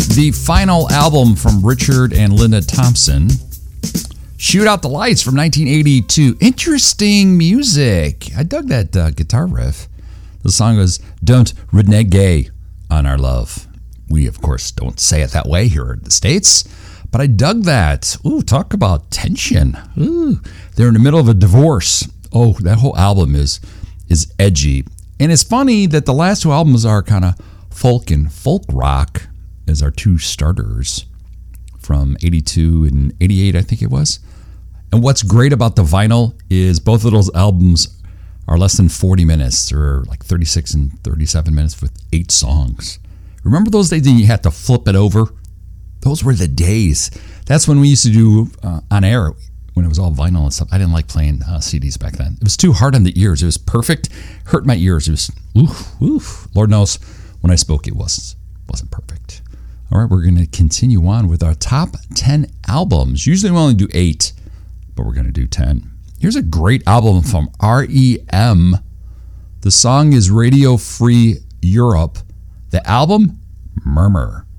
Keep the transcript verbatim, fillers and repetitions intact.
the final album from Richard and Linda Thompson, Shoot Out the Lights from nineteen eighty-two. Interesting music. I dug that uh, guitar riff. The song was Don't Renege on Our Love. We, of course, don't say it that way here in the States, but I dug that. Ooh, talk about tension. Ooh, they're in the middle of a divorce. Oh, that whole album is is edgy. And it's funny that the last two albums are kind of folk and folk rock as our two starters from eighty-two and eighty-eight, I think it was. And what's great about the vinyl is both of those albums are less than forty minutes. They're like thirty-six and thirty-seven minutes with eight songs. Remember those days when you had to flip it over? Those were the days. That's when we used to do uh, on air when it was all vinyl and stuff. I didn't like playing uh, C Ds back then. It was too hard on the ears. It was perfect. Hurt my ears. It was, oof, oof. Lord knows when I spoke it was, wasn't perfect. All right, we're going to continue on with our top ten albums. Usually we only do eight, but we're going to do ten. Here's a great album from R E M. The song is Radio Free Europe. The album, Murmur.